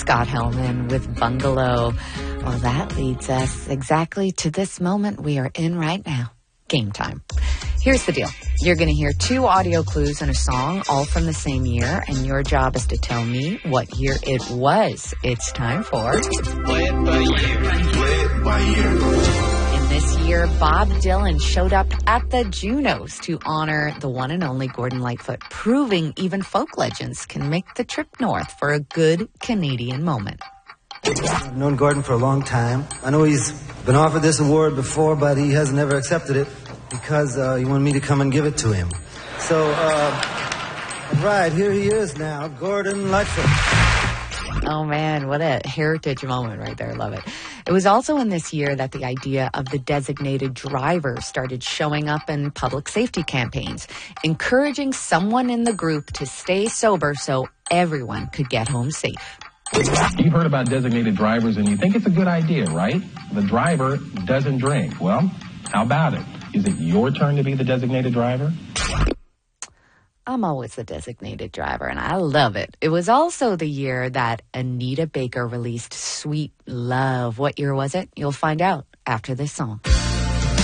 Scott Hellman with Bungalow. Well, that leads us exactly to this moment we are in right now. Game time. Here's the deal. You're going to hear 2 audio clues in a song, all from the same year, and your job is to tell me what year it was. It's time for... Play it by year. Play it by year. In this year, Bob Dylan showed up at the Junos to honor the one and only Gordon Lightfoot, proving even folk legends can make the trip north for a good Canadian moment. I've known Gordon for a long time. I know he's been offered this award before, but he hasn't ever accepted it because he wanted me to come and give it to him. So, right, here he is now, Gordon Lightfoot. Oh, man, what a heritage moment right there. Love it. It was also in this year that the idea of the designated driver started showing up in public safety campaigns, encouraging someone in the group to stay sober so everyone could get home safe. You've heard about designated drivers and you think it's a good idea, right? The driver doesn't drink. Well, how about it? Is it your turn to be the designated driver? I'm always the designated driver, and I love it. It was also the year that Anita Baker released Sweet Love. What year was it? You'll find out after this song.